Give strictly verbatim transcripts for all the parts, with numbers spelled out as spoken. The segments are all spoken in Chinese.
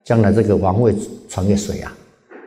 将来这个王位传给谁啊？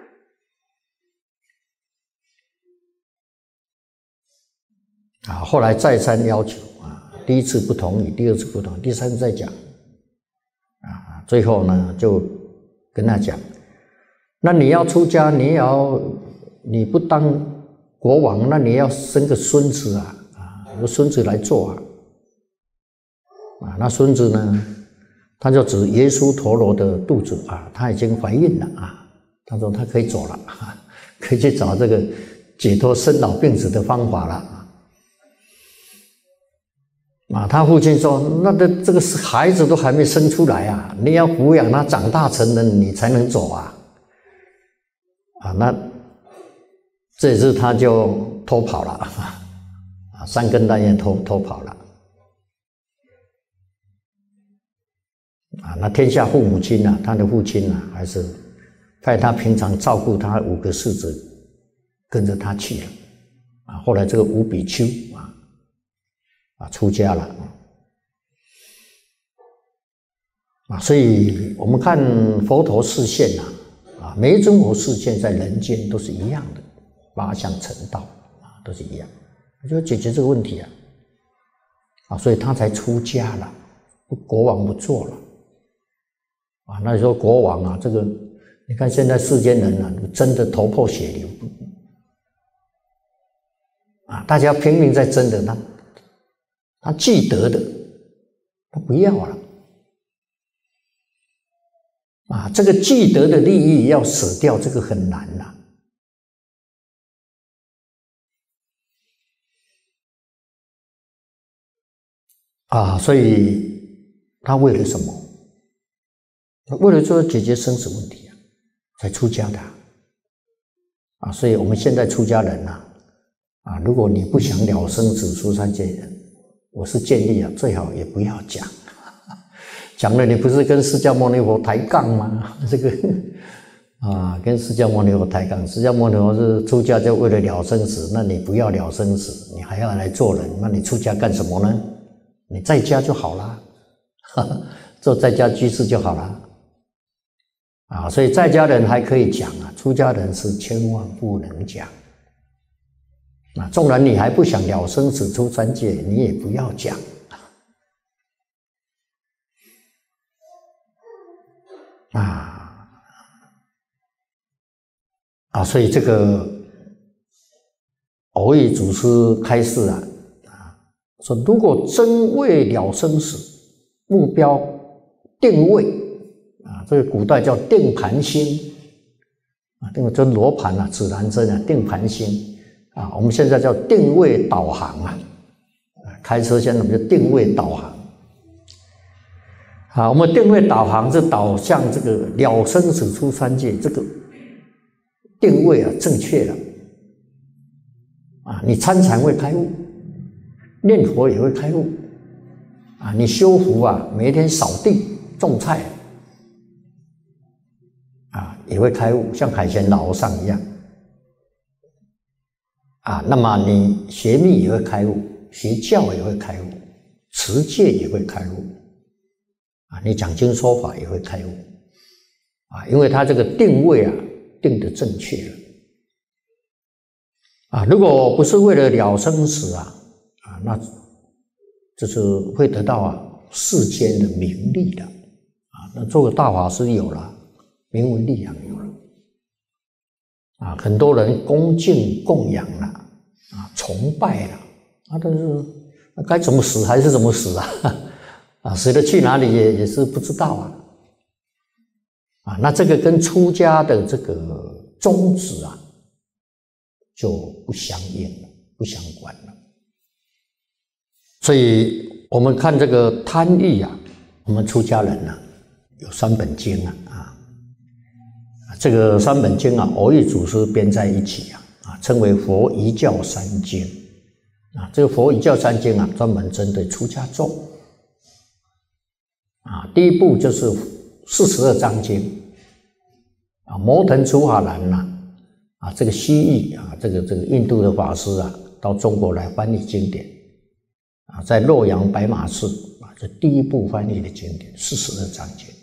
啊，后来再三要求啊，第一次不同意，第二次不同意，第三次再讲，啊，最后呢就跟他讲，那你要出家，你也要你不当国王，那你要生个孙子啊，啊，有孙子来做啊，啊，那孙子呢，他就指耶稣陀罗的肚子啊，他已经怀孕了啊，他说他可以走了，啊，可以去找这个解脱生老病死的方法了。啊，他父亲说：“那的这个孩子都还没生出来啊，你要抚养他长大成人，你才能走啊！”啊，那这次他就偷跑了啊，三更半夜偷偷跑了啊。那天下父母亲啊，他的父亲啊，还是派他平常照顾他五个世子跟着他去了啊。后来这个吴比丘啊。啊，出家了啊，所以我们看佛陀示现啊，啊，每一尊佛示现在人间都是一样的，八相成道啊，都是一样，就解决这个问题啊，啊，所以他才出家了，国王不做了啊。那你说国王啊，这个你看现在世间人啊，争得头破血流啊，大家拼命在争的那。他既得的，他不要了啊！这个既得的利益要舍掉，这个很难呐啊！所以他为了什么？为了说解决生死问题啊，才出家的啊！所以我们现在出家人呐，啊，如果你不想了生死出三界人，我是建议啊，最好也不要讲，讲了你不是跟释迦牟尼佛抬杠吗？这个啊，跟释迦牟尼佛抬杠，释迦牟尼佛是出家就为了了生死，那你不要了生死，你还要来做人，那你出家干什么呢？你在家就好了，做在家居士就好了啊。所以在家人还可以讲啊，出家人是千万不能讲。那纵然你还不想了生死出三界，你也不要讲啊啊！所以这个蕅益祖师开示啊啊，说如果真为了生死，目标定位啊，这个古代叫定盘星啊，这个这罗盘啊，指南针啊，定盘星。啊，我们现在叫定位导航啊，开车现在我们就定位导航。好，我们定位导航是导向这个了生死出三界，这个定位啊正确了啊，你参禅会开悟，念佛也会开悟啊，你修福啊，每一天扫地种菜啊也会开悟，像海贤老和尚一样。啊，那么你学密也会开悟，学教也会开悟，持戒也会开悟，啊，你讲经说法也会开悟，啊，因为他这个定位啊定得正确了，啊，如果不是为了了生死啊，啊，那就是会得到啊世间的名利的，啊，那做个大法师有了，名闻利养有了。啊，很多人恭敬供养了，啊，崇拜了，啊，但是该怎么死还是怎么死啊？啊，死了去哪里也也是不知道啊。啊，那这个跟出家的这个宗旨啊，就不相应了，不相关了。所以我们看这个贪欲啊，我们出家人呢、啊、有三本经啊，啊。这个三本经啊，蕅益祖师编在一起啊，啊，称为佛遗教三经啊。这个佛遗教三经啊，专门针对出家众啊。第一部就是四十二章经啊，摩腾楚法兰呐，啊，这个西域啊，这个这个印度的法师啊，到中国来翻译经典啊，在洛阳白马寺啊，这第一部翻译的经典四十二章经。